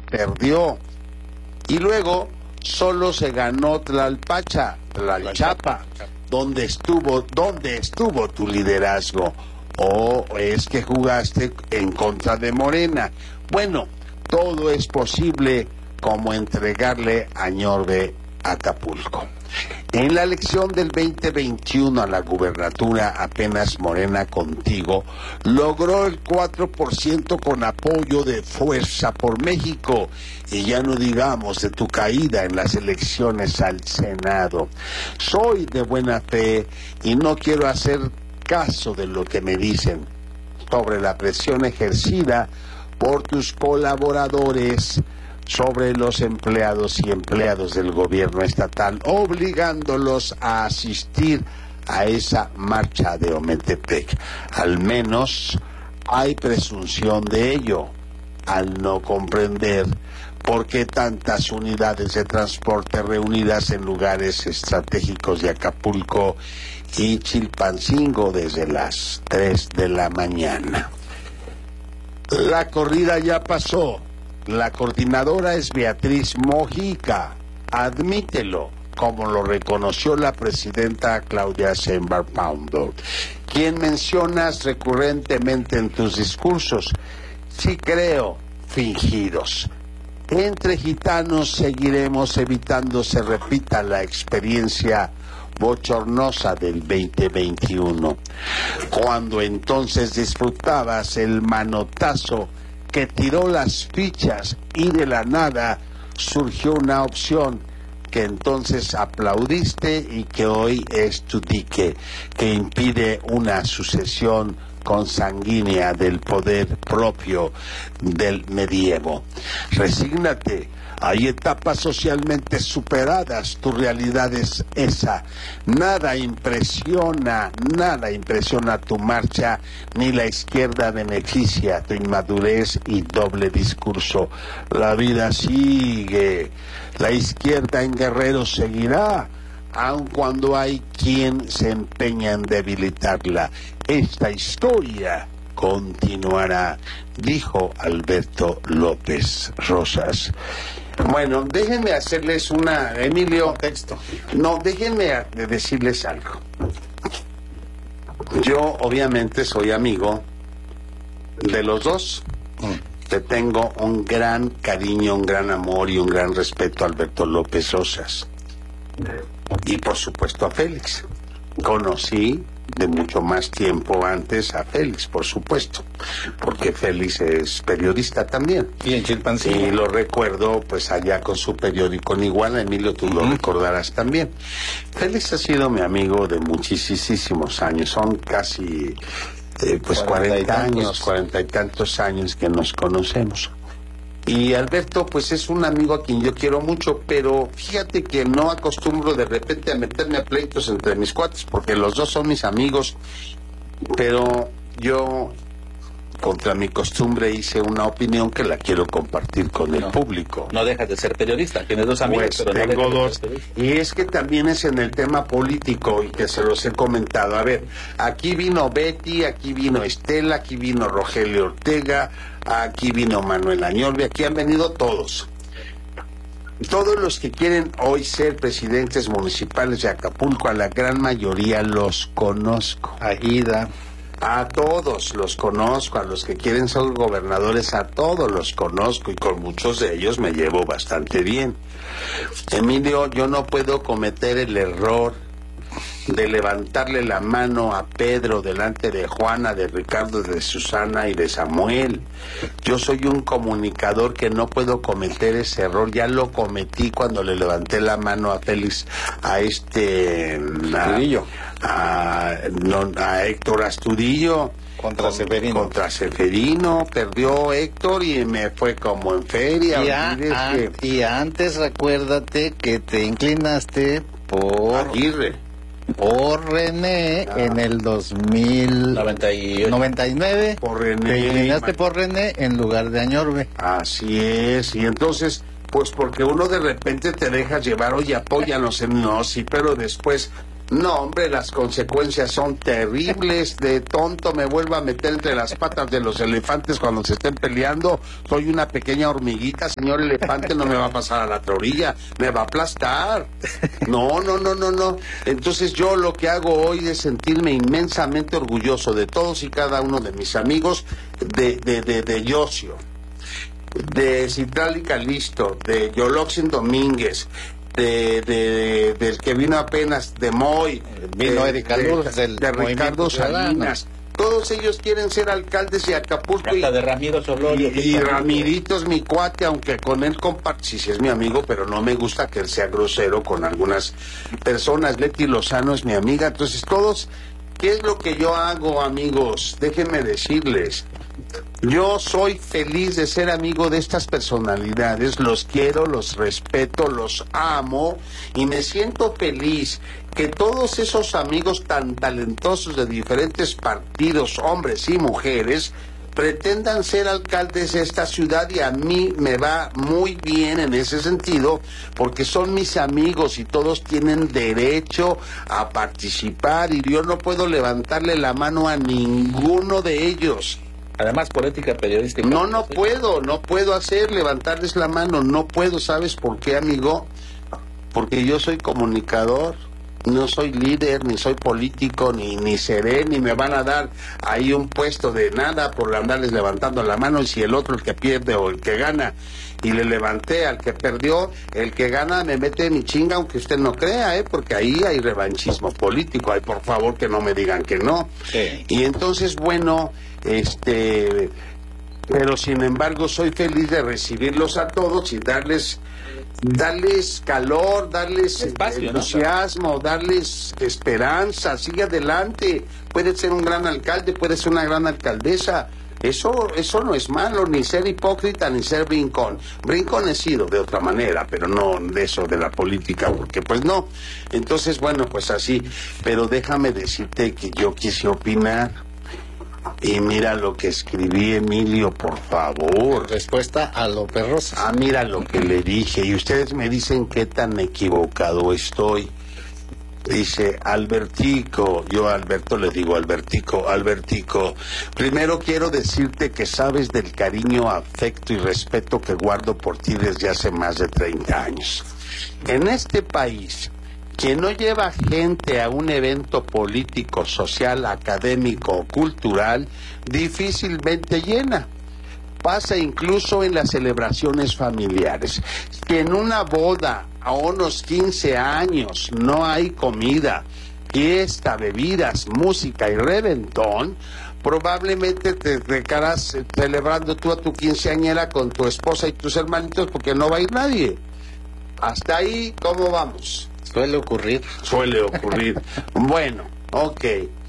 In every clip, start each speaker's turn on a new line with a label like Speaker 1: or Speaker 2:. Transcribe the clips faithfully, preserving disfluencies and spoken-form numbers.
Speaker 1: perdió. Y luego solo se ganó Tlalpacha, Tlalchapa. ¿Dónde estuvo, dónde estuvo tu liderazgo? ¿O es que jugaste en contra de Morena? Bueno, todo es posible, como entregarle a Añorbe Acapulco. En la elección del veinte veintiuno a la gubernatura, apenas Morena Contigo logró el cuatro por ciento con apoyo de Fuerza por México, y ya no digamos de tu caída en las elecciones al Senado. Soy de buena fe y no quiero hacer caso de lo que me dicen sobre la presión ejercida por tus colaboradores sobre los empleados y empleados del gobierno estatal, obligándolos a asistir a esa marcha de Ometepec. Al menos hay presunción de ello, al no comprender por qué tantas unidades de transporte reunidas en lugares estratégicos de Acapulco y Chilpancingo desde las tres de la mañana. La corrida ya pasó. La coordinadora es Beatriz Mojica, admítelo, como lo reconoció la presidenta Claudia Sheinbaum Pardo, quien mencionas recurrentemente en tus discursos, sí creo, fingidos. Entre gitanos seguiremos evitando se repita la experiencia bochornosa del veinte veintiuno, cuando entonces disfrutabas el manotazo que tiró las fichas y de la nada surgió una opción que entonces aplaudiste y que hoy es tu dique, que impide una sucesión consanguínea del poder propio del medievo. Resígnate, hay etapas socialmente superadas, tu realidad es esa. Nada impresiona, nada impresiona tu marcha, ni la izquierda beneficia tu inmadurez y doble discurso. La vida sigue, la izquierda en Guerrero seguirá, aun cuando hay quien se empeña en debilitarla. Esta historia continuará, dijo Alberto López Rosas. Bueno, déjenme hacerles una, Emilio, texto. No, déjenme a, de decirles algo. Yo obviamente soy amigo de los dos. Te tengo un gran cariño, un gran amor y un gran respeto a Alberto López Rosas. Y por supuesto a Félix. Conocí de mucho más tiempo antes a Félix, por supuesto, porque Félix es periodista también.
Speaker 2: Y en Chilpancingo.
Speaker 1: Y lo recuerdo pues allá con su periódico en Iguala, Emilio, tú lo recordarás también. Félix ha sido mi amigo de muchísimos años, son casi eh, pues cuarenta años, cuarenta y tantos años que nos conocemos. Y Alberto, pues es un amigo a quien yo quiero mucho, pero fíjate que no acostumbro de repente a meterme a pleitos entre mis cuates, porque los dos son mis amigos, pero yo, contra mi costumbre, hice una opinión que la quiero compartir con el
Speaker 2: no,
Speaker 1: público.
Speaker 2: No dejas de ser periodista, tienes dos amigos,
Speaker 1: pues
Speaker 2: pero
Speaker 1: tengo
Speaker 2: no
Speaker 1: dos. Y es que también es en el tema político, y que se los he comentado. A ver, aquí vino Betty, aquí vino Estela, aquí vino Rogelio Ortega, aquí vino Manuel Añorbe, aquí han venido todos. Todos los que quieren hoy ser presidentes municipales de Acapulco, a la gran mayoría los conozco.
Speaker 2: Aida.
Speaker 1: A todos los conozco, a los que quieren ser gobernadores, a todos los conozco, y con muchos de ellos me llevo bastante bien. Emilio, yo no puedo cometer el error de levantarle la mano a Pedro delante de Juana, de Ricardo, de Susana y de Samuel. Yo soy un comunicador que no puedo cometer ese error. Ya lo cometí cuando le levanté la mano a Félix, a este
Speaker 2: Astudillo,
Speaker 1: a, a, no, a Héctor Astudillo.
Speaker 2: Contra
Speaker 1: con,
Speaker 2: Seferino.
Speaker 1: Contra Seferino, perdió Héctor y me fue como en feria.
Speaker 3: Y, a, a,
Speaker 1: que...
Speaker 3: y antes recuérdate que te inclinaste por
Speaker 1: Aguirre.
Speaker 3: Por René ah. en el dos mil
Speaker 2: noventa y
Speaker 3: nueve.
Speaker 1: Por René.
Speaker 3: Te inclinaste por René en lugar de Añorbe.
Speaker 1: Así es. Y entonces, pues porque uno de repente te deja llevar, oye, apóyanos en no, sí, pero después No, hombre, las consecuencias son terribles. De tonto me vuelvo a meter entre las patas de los elefantes cuando se estén peleando. Soy una pequeña hormiguita, señor elefante, no me va a pasar a la otra orilla, me va a aplastar. No, no, no, no, no. Entonces yo lo que hago hoy es sentirme inmensamente orgulloso de todos y cada uno de mis amigos, de, de, de, de Yosio, de Citlali Calisto, de Yoloxin Domínguez, De, de, del que vino apenas, de Moy,
Speaker 3: vino
Speaker 1: de,
Speaker 3: Erika
Speaker 1: de,
Speaker 3: Luz, del
Speaker 1: de Ricardo Salinas. Todos ellos quieren ser alcaldes de Acapulco.
Speaker 2: Hasta
Speaker 1: y,
Speaker 2: de Ramiro Solorio.
Speaker 1: y, y Ramirito es mi cuate, aunque con él comparte, sí, sí es mi amigo, pero no me gusta que él sea grosero con algunas personas. Leti Lozano es mi amiga. Entonces todos, ¿qué es lo que yo hago, amigos? Déjenme decirles. Yo soy feliz de ser amigo de estas personalidades, los quiero, los respeto, los amo y me siento feliz que todos esos amigos tan talentosos de diferentes partidos, hombres y mujeres, pretendan ser alcaldes de esta ciudad y a mí me va muy bien en ese sentido porque son mis amigos y todos tienen derecho a participar y yo no puedo levantarle la mano a ninguno de ellos.
Speaker 2: Además, por ética periodística.
Speaker 1: No, no puedo, no puedo hacer, levantarles la mano, no puedo, ¿sabes por qué, amigo? Porque yo soy comunicador, no soy líder, ni soy político, ni, ni seré, ni me van a dar ahí un puesto de nada por andarles levantando la mano, y si el otro, el que pierde o el que gana, y le levanté al que perdió, el que gana me mete mi chinga, aunque usted no crea, ¿eh? Porque ahí hay revanchismo político, ay, por favor que no me digan que no.
Speaker 2: Sí.
Speaker 1: Y entonces, bueno, este... pero sin embargo soy feliz de recibirlos a todos y darles darles calor, darles
Speaker 2: Espacio,
Speaker 1: entusiasmo, ¿no? Darles esperanza, sigue adelante, puede ser un gran alcalde, puede ser una gran alcaldesa, eso eso no es malo, ni ser hipócrita, ni ser brincón. Brincón he sido de otra manera, pero no de eso de la política, porque pues no. Entonces, bueno, pues así, pero déjame decirte que yo quise opinar. Y mira lo que escribí, Emilio, por favor.
Speaker 3: Respuesta a López Rosas.
Speaker 1: Ah, mira lo que le dije. Y ustedes me dicen qué tan equivocado estoy. Dice, Albertico, yo a Alberto le digo Albertico, Albertico, primero quiero decirte que sabes del cariño, afecto y respeto que guardo por ti desde hace más de treinta años. En este país, quien no lleva gente a un evento político, social, académico o cultural, difícilmente llena. Pasa incluso en las celebraciones familiares. Si en una boda a unos quince años no hay comida, fiesta, bebidas, música y reventón, probablemente te recarás celebrando tú a tu quinceañera con tu esposa y tus hermanitos porque no va a ir nadie. Hasta ahí, ¿cómo vamos?
Speaker 3: Suele ocurrir.
Speaker 1: Suele ocurrir. Bueno, ok.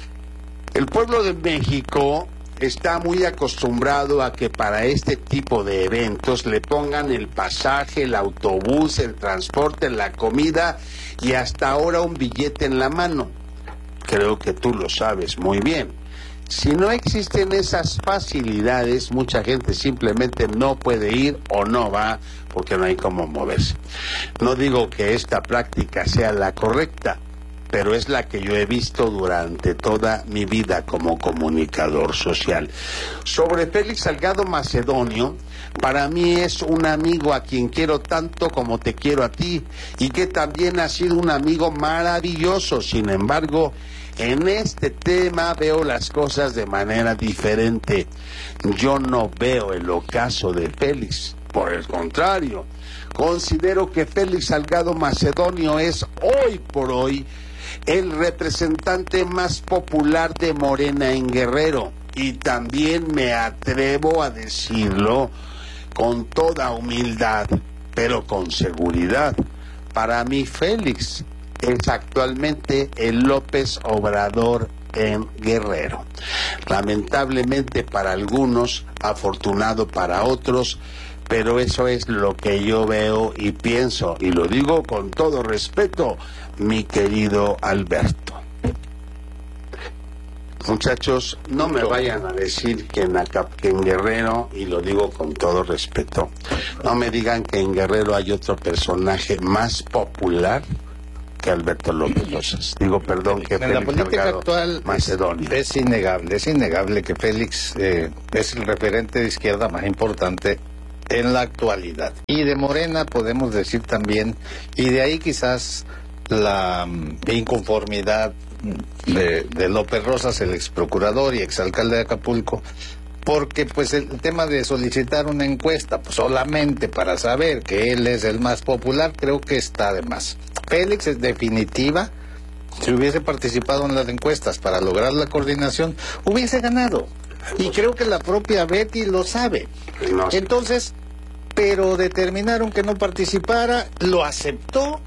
Speaker 1: El pueblo de México está muy acostumbrado a que para este tipo de eventos le pongan el pasaje, el autobús, el transporte, la comida y hasta ahora un billete en la mano. Creo que tú lo sabes muy bien. Si no existen esas facilidades, mucha gente simplemente no puede ir o no va porque no hay cómo moverse. No digo que esta práctica sea la correcta, pero es la que yo he visto durante toda mi vida como comunicador social. Sobre Félix Salgado Macedonio, para mí es un amigo a quien quiero tanto como te quiero a ti, y que también ha sido un amigo maravilloso. Sin embargo, en este tema veo las cosas de manera diferente. Yo no veo el ocaso de Félix, por el contrario, considero que Félix Salgado Macedonio es hoy por hoy el representante más popular de Morena en Guerrero, y también me atrevo a decirlo con toda humildad, pero con seguridad. Para mí Félix es actualmente el López Obrador en Guerrero. Lamentablemente para algunos, afortunado para otros, pero eso es lo que yo veo y pienso, y lo digo con todo respeto, mi querido Alberto. Muchachos, no me vayan a decir que en, Acap que en Guerrero, y lo digo con todo respeto, no me digan que en Guerrero hay otro personaje más popular que Alberto López Rosas. Digo, perdón, que
Speaker 3: en
Speaker 1: Félix
Speaker 3: la política
Speaker 1: Salgado
Speaker 3: actual
Speaker 1: Macedonio.
Speaker 3: Es, es innegable, es innegable que Félix eh, es el referente de izquierda más importante en la actualidad. Y de Morena podemos decir también, y de ahí quizás la um, inconformidad de, de López Rosas, el ex procurador y ex alcalde de Acapulco, porque pues el tema de solicitar una encuesta pues, solamente para saber que él es el más popular, creo que está de más. Félix es definitiva, si hubiese participado en las encuestas para lograr la coordinación, hubiese ganado. Y creo que la propia Betty lo sabe.
Speaker 1: No sé.
Speaker 3: Entonces, pero determinaron que no participara, lo aceptó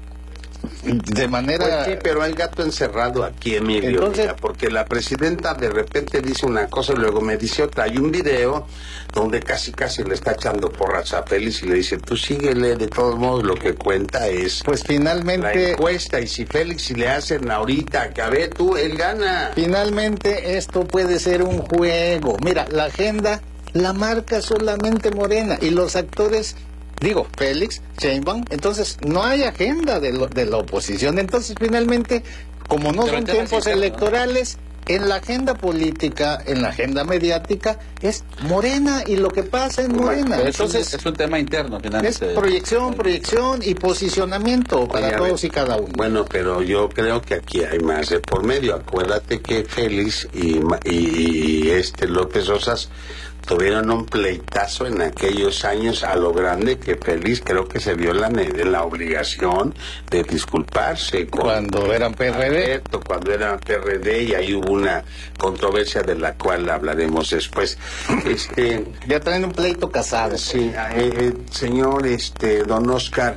Speaker 3: de manera...
Speaker 1: Pues sí, pero hay gato encerrado aquí, Emilio.
Speaker 3: Entonces-
Speaker 1: mira, porque la presidenta de repente dice una cosa y luego me dice otra. Hay un video donde casi casi le está echando porras a Félix y le dice, tú síguele, de todos modos lo que cuenta es
Speaker 3: Pues
Speaker 1: la
Speaker 3: finalmente...
Speaker 1: encuesta, y si Félix si le hacen ahorita que a ver tú, él gana.
Speaker 3: Finalmente esto puede ser un juego. Mira, la agenda la marca solamente Morena y los actores, digo, Félix, Sheinbaum, entonces no hay agenda de, lo- de la oposición. Entonces finalmente, como no
Speaker 2: Pero
Speaker 3: son
Speaker 2: el tema es
Speaker 3: tiempos
Speaker 2: interno, ¿no?
Speaker 3: electorales, en la agenda política, en la agenda mediática, es Morena y lo que pasa en Morena.
Speaker 2: Pero es un-
Speaker 3: Entonces
Speaker 2: es un tema interno,
Speaker 3: es
Speaker 2: finalmente.
Speaker 3: proyección, proyección y posicionamiento para
Speaker 1: Oye, a ver,
Speaker 3: todos y cada uno.
Speaker 1: Bueno, pero yo creo que aquí hay más de por medio. Acuérdate que Félix y, Ma- y, y este López Rosas tuvieron un pleitazo en aquellos años a lo grande, que Félix creo que se vio en la, ne- en la obligación de disculparse con
Speaker 3: Cuando eran P R D.
Speaker 1: Alberto, cuando era P R D, y ahí hubo una controversia de la cual hablaremos después. Este,
Speaker 3: Ya traen un pleito casado.
Speaker 1: sí, eh, eh, señor, este, don Oscar,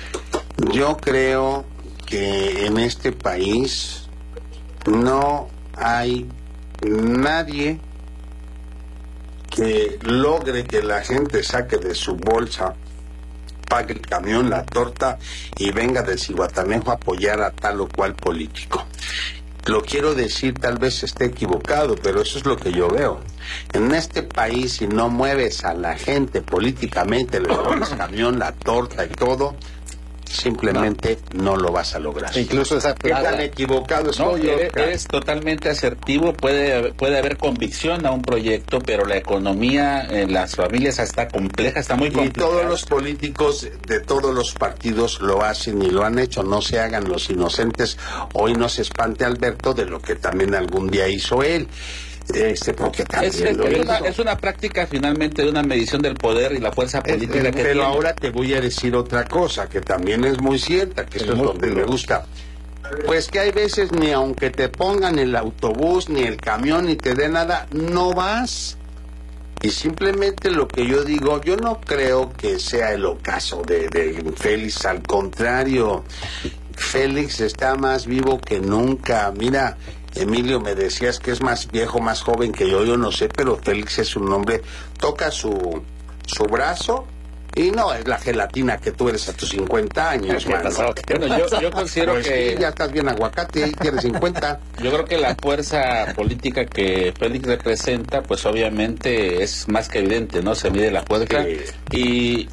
Speaker 1: yo creo que en este país no hay nadie que logre que la gente saque de su bolsa, pague el camión, la torta y venga de Zihuatanejo a apoyar a tal o cual político. Lo quiero decir, tal vez esté equivocado, pero eso es lo que yo veo. En este país, si no mueves a la gente políticamente, le pones camión, la torta y todo, simplemente no, lo vas a lograr.
Speaker 3: Incluso esa
Speaker 1: ¿Qué tan
Speaker 3: plaga.
Speaker 1: equivocado
Speaker 2: No,
Speaker 1: estoy,
Speaker 2: eres,
Speaker 1: Oscar?
Speaker 2: eres totalmente asertivo, puede, puede haber convicción a un proyecto, pero la economía en las familias está compleja, está muy
Speaker 1: Y
Speaker 2: complicada.
Speaker 1: todos los políticos de todos los partidos lo hacen y lo han hecho. No se hagan los inocentes. Hoy no se espante Alberto de lo que también algún día hizo él. Este, porque también
Speaker 2: Es, es-
Speaker 1: lo
Speaker 2: es una,
Speaker 1: hizo.
Speaker 2: es una práctica finalmente de una medición del poder y la fuerza política
Speaker 3: el-
Speaker 2: que
Speaker 1: Pero
Speaker 2: tiene.
Speaker 1: ahora te voy a decir otra cosa que también es muy cierta, que esto
Speaker 3: El
Speaker 1: es donde
Speaker 3: músculo.
Speaker 1: me gusta. Pues que hay veces ni aunque te pongan el autobús, ni el camión, ni te dé nada, no vas. Y simplemente lo que yo digo, yo no creo que sea el ocaso de, de Félix, al contrario, Félix está más vivo que nunca. Mira, Emilio, me decías que es más viejo, más joven que yo, yo no sé, pero Félix es un hombre, toca su, su brazo y no es la gelatina que tú eres a tus cincuenta años,
Speaker 3: ¿Qué
Speaker 1: mano.
Speaker 3: pasó? ¿Qué
Speaker 2: Bueno, yo, yo considero
Speaker 1: Pues
Speaker 2: que
Speaker 1: sí, ya estás bien aguacate, tienes cincuenta.
Speaker 2: yo creo que la fuerza política que Félix representa, pues obviamente es más que evidente, ¿no? Se mide la fuerza
Speaker 1: Sí.
Speaker 2: y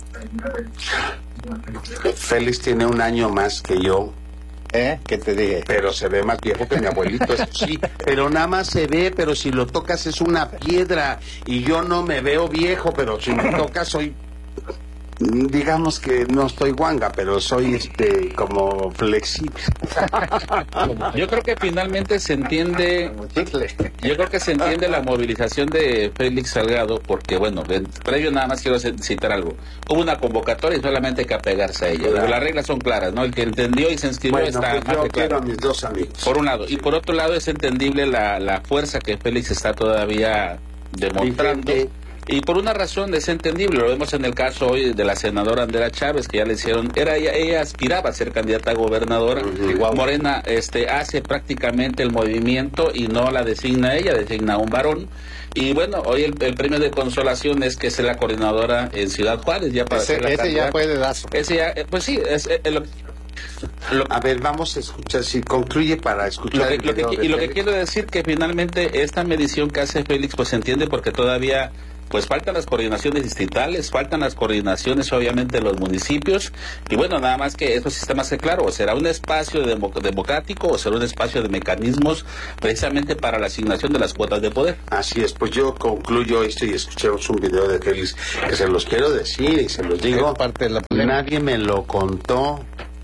Speaker 1: Félix tiene un año más que yo,
Speaker 3: ¿Eh? ¿Qué te dije?
Speaker 1: pero se ve más viejo que mi abuelito, eso sí, pero nada más se ve, pero si lo tocas es una piedra, y yo no me veo viejo, pero si me tocas soy, digamos que no estoy guanga, pero soy este como flexible.
Speaker 2: yo creo que finalmente se entiende.
Speaker 3: Como chicle.
Speaker 2: Yo creo que se entiende la movilización de Félix Salgado porque, bueno, de- previo nada más quiero c- citar algo. Hubo una convocatoria y solamente hay que apegarse a ella.
Speaker 1: Claro.
Speaker 2: Las reglas son claras, ¿no? El que entendió y se inscribió
Speaker 1: Bueno,
Speaker 2: está
Speaker 1: pues
Speaker 2: más
Speaker 1: yo
Speaker 2: que
Speaker 1: quiero
Speaker 2: claro.
Speaker 1: a mis dos amigos.
Speaker 2: Por un lado. Y por otro lado es entendible la, la fuerza que Félix está todavía demostrando.
Speaker 1: Vigente.
Speaker 2: Y por una razón es entendible, lo vemos en el caso hoy de la senadora Andrea Chávez, que ya le hicieron, era ella, ella aspiraba a ser candidata a gobernadora.
Speaker 1: Ujú.
Speaker 2: Morena este hace prácticamente el movimiento y no la designa ella, designa a un varón. Y bueno, hoy el, el premio de consolación es que es la coordinadora en Ciudad Juárez, ya para
Speaker 3: Ese,
Speaker 2: ser la
Speaker 3: ese ya
Speaker 2: candidata.
Speaker 3: fue dedazo.
Speaker 2: Ese ya, eh, pues sí, es, eh, lo, lo-
Speaker 1: A ver, vamos a escuchar, si concluye para
Speaker 2: Lo
Speaker 1: escuchar
Speaker 2: que,
Speaker 1: el
Speaker 2: lo que
Speaker 1: video
Speaker 2: qui-
Speaker 1: de
Speaker 2: y lo que
Speaker 1: Félix.
Speaker 2: quiero decir que finalmente esta medición que hace Félix pues se entiende porque todavía pues faltan las coordinaciones distritales, faltan las coordinaciones obviamente de los municipios, y bueno, nada más que estos sistemas que claro, será un espacio democ- democrático o será un espacio de mecanismos precisamente para la asignación de las cuotas de poder.
Speaker 1: Así es, pues yo concluyo esto y escuchemos un video de Félix que se los quiero decir y se los digo.
Speaker 3: Parte de la
Speaker 1: Nadie me lo contó.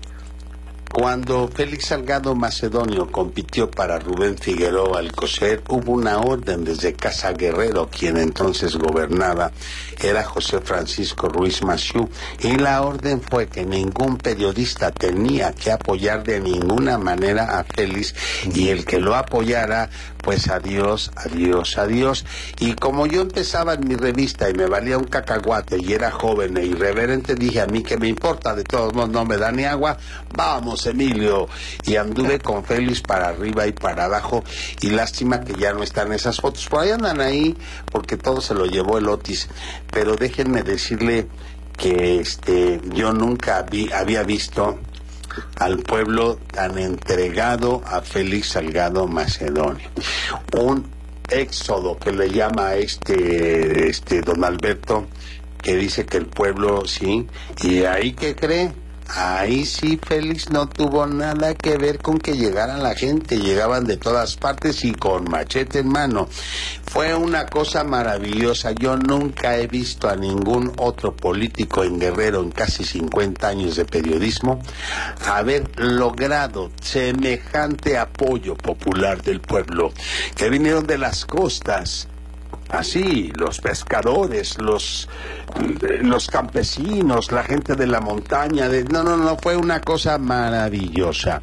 Speaker 1: Cuando Félix Salgado Macedonio compitió para Rubén Figueroa Alcocer, hubo una orden desde Casa Guerrero, quien entonces gobernaba era José Francisco Ruiz Massieu, y la orden fue que ningún periodista tenía que apoyar de ninguna manera a Félix, y el que lo apoyara, pues adiós, adiós, adiós. Y como yo empezaba en mi revista y me valía un cacahuate y era joven e irreverente, dije, a mí que me importa, de todos modos no me da ni agua, vamos Emilio, y anduve con Félix para arriba y para abajo, y lástima que ya no están esas fotos, por ahí andan ahí, porque todo se lo llevó el Otis, pero déjenme decirle que este yo nunca vi, había visto al pueblo tan entregado a Félix Salgado Macedonio, un éxodo que le llama este, este don Alberto, que dice que el pueblo sí, y ahí que cree, ahí sí Félix no tuvo nada que ver con que llegara la gente, llegaban de todas partes y con machete en mano. Fue una cosa maravillosa. Yo nunca he visto a ningún otro político en Guerrero en casi cincuenta años de periodismo haber logrado semejante apoyo popular del pueblo, que vinieron de las costas. Así, los pescadores, los los campesinos, la gente de la montaña, de, no, no, no, fue una cosa maravillosa.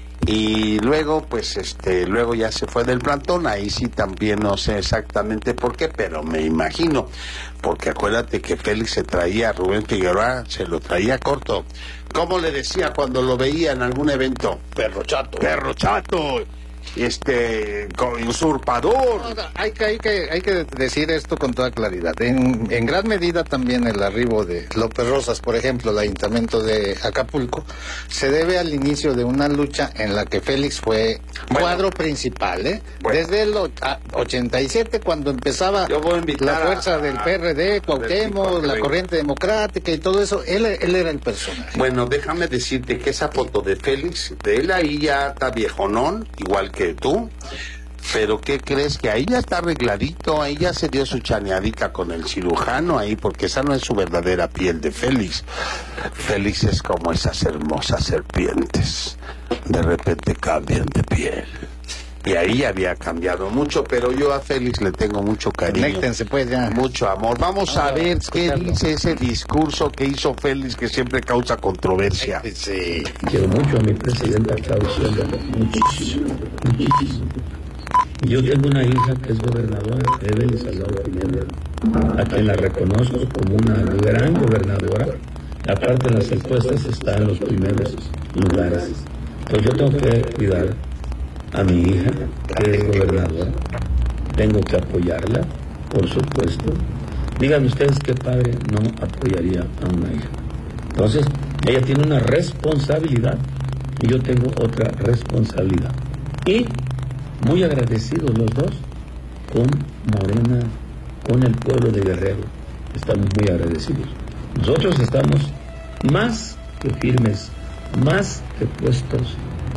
Speaker 1: Y luego, pues, este, luego ya se fue del plantón, ahí sí también no sé exactamente por qué, pero me imagino, porque acuérdate que Félix se traía a Rubén Figueroa, se lo traía corto. ¿Cómo le decía cuando lo veía en algún evento?
Speaker 3: Perro chato.
Speaker 1: Perro chato. Este usurpador.
Speaker 3: No, no, hay que hay que hay que decir esto con toda claridad. En, en gran medida también el arribo de López Rosas, por ejemplo, el ayuntamiento de Acapulco, se debe al inicio de una lucha en la que Félix fue bueno, cuadro principal, ¿eh? Bueno. Desde el ochenta y siete, cuando empezaba la fuerza a, del P R D, Cuauhtémoc, la corriente democrática y todo eso, él, él era el personaje.
Speaker 1: Bueno, déjame decirte que esa foto de Félix, de él ahí ya está viejonón, igual que que tú, pero ¿qué crees? Que ahí ya está arregladito, ahí ya se dio su chaneadita con el cirujano ahí, porque esa no es su verdadera piel de Félix. Félix es como esas hermosas serpientes, de repente cambian de piel. Y ahí había cambiado mucho, pero yo a Félix le tengo mucho cariño.
Speaker 3: Conéctense pues ya.
Speaker 1: Mucho amor. Vamos ah, a ver qué dice ese discurso que hizo Félix, que siempre causa controversia.
Speaker 3: Sí.
Speaker 4: Quiero mucho a mi presidenta Claudia, muchísimo, muchísimo. Yo tengo una hija que es gobernadora, Evelyn Salgado Pineda, a quien la reconozco como una gran gobernadora. Aparte de las encuestas está en los primeros lugares. Pues yo tengo que cuidar a mi hija, que es gobernadora, tengo que apoyarla, por supuesto. Díganme ustedes qué padre no apoyaría a una hija. Entonces, ella tiene una responsabilidad y yo tengo otra responsabilidad. Y muy agradecidos los dos con Morena, con el pueblo de Guerrero. Estamos muy agradecidos. Nosotros estamos más que firmes, más que puestos.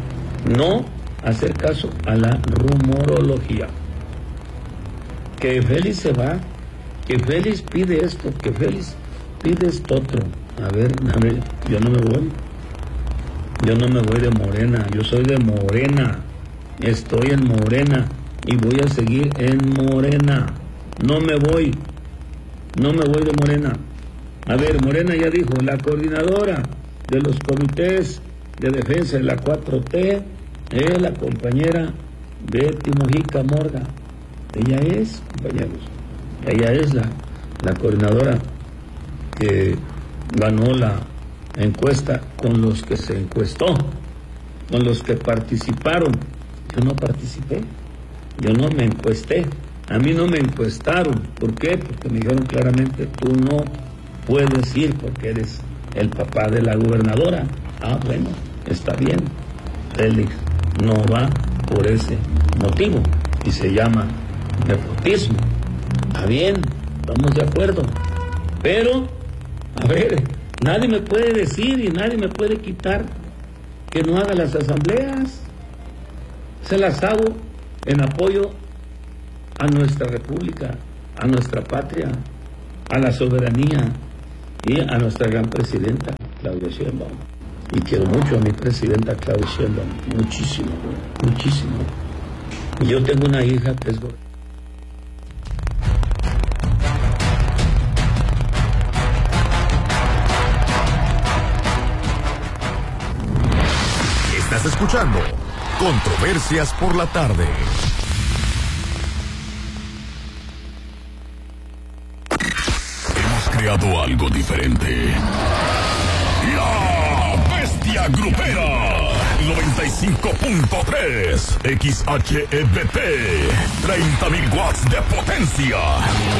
Speaker 4: No hacer caso a la rumorología. Que Félix se va, que Félix pide esto, que Félix pide esto otro. A ver, a ver, yo no me voy. Yo no me voy de Morena, yo soy de Morena. Estoy en Morena y voy a seguir en Morena. No me voy. No me voy de Morena. A ver, Morena ya dijo, la coordinadora de los comités de defensa de la cuatro T es la compañera Betty Mojica Morga. Ella es, compañeros, ella es la, la coordinadora que ganó la encuesta con los que se encuestó, con los que participaron. Yo no participé, yo no me encuesté, a mí no me encuestaron. ¿Por qué? Porque me dijeron claramente, tú no puedes ir porque eres el papá de la gobernadora. Ah, bueno, está bien. Félix no va por ese motivo y se llama nepotismo. Está bien, estamos de acuerdo. Pero, a ver, nadie me puede decir y nadie me puede quitar que no haga las asambleas. Se las hago en apoyo a nuestra república, a nuestra patria, a la soberanía y a nuestra gran presidenta, Claudia Sheinbaum. Y quiero mucho a mi presidenta Claudia Sheinbaum, muchísimo, muchísimo. Y yo tengo una hija que es gobernadora.
Speaker 5: Estás escuchando Controversias por la Tarde. Hemos creado algo diferente. La Bestia Grupera. noventa y cinco punto tres X H E B P. treinta mil watts de potencia.